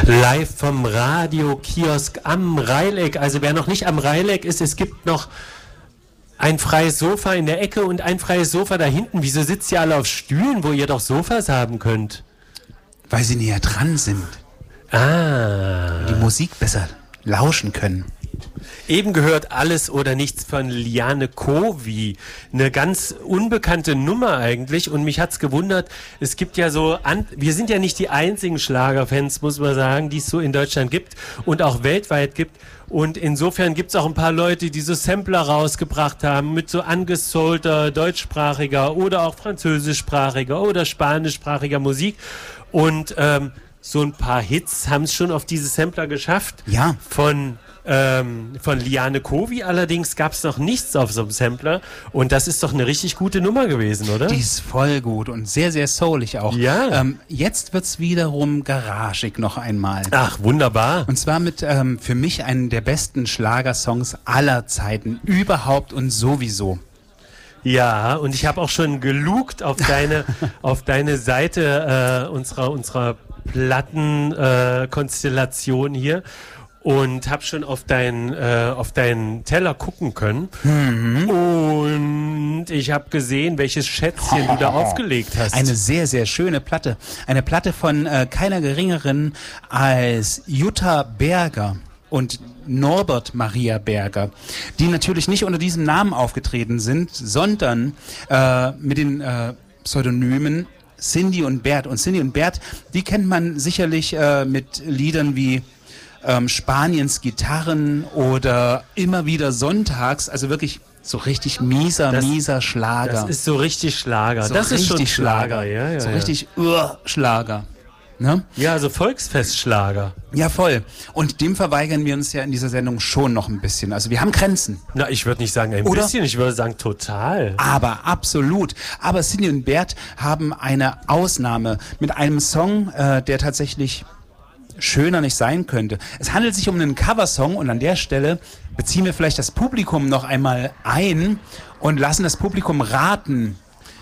Live vom Radio-Kiosk am Reileck. Also wer noch nicht am Reileck ist, es gibt noch ein freies Sofa in der Ecke und ein freies Sofa da hinten. Wieso sitzt ihr alle auf Stühlen, wo ihr doch Sofas haben könnt? Weil sie näher dran sind. Ah. Die Musik besser lauschen können. Eben gehört Alles oder Nichts von Liane Kovi. Eine ganz unbekannte Nummer eigentlich. Und mich hat's gewundert, es gibt ja so, wir sind ja nicht die einzigen Schlagerfans, muss man sagen, die es so in Deutschland gibt und auch weltweit gibt. Und insofern gibt's auch ein paar Leute, die so Sampler rausgebracht haben mit so angesoulter deutschsprachiger oder auch französischsprachiger oder spanischsprachiger Musik. Und so ein paar Hits haben es schon auf diese Sampler geschafft. Ja. Von Liane Kovi allerdings gab es noch nichts auf so einem Sampler und das ist doch eine richtig gute Nummer gewesen, oder? Die ist voll gut und sehr, sehr soulig auch. Ja. Jetzt wird's wiederum garagig noch einmal. Ach, wunderbar. Und zwar mit für mich einen der besten Schlagersongs aller Zeiten, überhaupt und sowieso. Ja, und ich habe auch schon gelugt auf deine Seite unserer Plattenkonstellation hier. Und habe schon auf deinen Teller gucken können. Mhm. Und ich habe gesehen, welches Schätzchen du da aufgelegt hast. Eine sehr, sehr schöne Platte. Eine Platte von keiner geringeren als Jutta Berger und Norbert Maria Berger, die natürlich nicht unter diesem Namen aufgetreten sind, sondern mit den Pseudonymen Cindy und Bert. Und Cindy und Bert, die kennt man sicherlich mit Liedern wie Spaniens Gitarren oder immer wieder sonntags, also wirklich so richtig mieser Schlager. Das ist so richtig Schlager. So das ist schon Schlager. Ja, so ja. richtig Schlager. Ne? Ja, also Volksfestschlager. Ja, voll. Und dem verweigern wir uns ja in dieser Sendung schon noch ein bisschen. Also wir haben Grenzen. Na, ich würde nicht sagen ein bisschen, ich würde sagen total. Aber absolut. Aber Cindy und Bert haben eine Ausnahme mit einem Song, der tatsächlich schöner nicht sein könnte. Es handelt sich um einen Coversong und an der Stelle beziehen wir vielleicht das Publikum noch einmal ein und lassen das Publikum raten.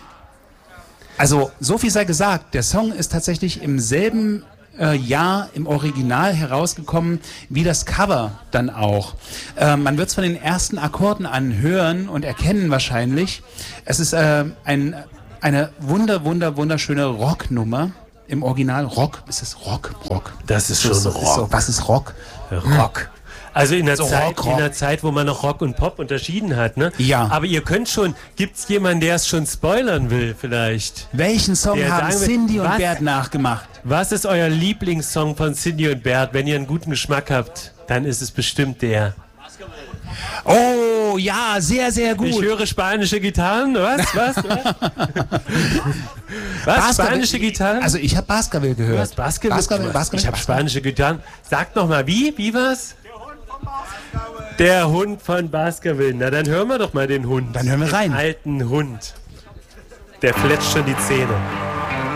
Also, so viel sei gesagt, der Song ist tatsächlich im selben Jahr im Original herausgekommen, wie das Cover dann auch. Man wird es von den ersten Akkorden anhören und erkennen wahrscheinlich. Es ist eine wunderschöne Rocknummer. Im Original Rock, ist es Rock? Das ist schon Rock. Was ist Rock? Rock. Also in der So Zeit, Rock. in der Zeit, wo man noch Rock und Pop unterschieden hat, ne? Ja. Aber ihr könnt schon, gibt's jemanden, der es schon spoilern will, vielleicht? Welchen Song Der haben sagen will, Cindy und was? Bert nachgemacht? Was ist euer Lieblingssong von Cindy und Bert? Wenn ihr einen guten Geschmack habt, dann ist es bestimmt der. Oh, ja, sehr, sehr gut. Ich höre spanische Gitarren. Was? Was? Spanische Gitarren? Also ich habe Baskerville gehört. Was? Baskerville? Ich habe spanische Gitarren. Sagt noch mal, wie war's? Der Hund von Baskerville. Na, dann hören wir doch mal den Hund. Dann hören wir rein. Den alten Hund. Der fletscht schon die Zähne.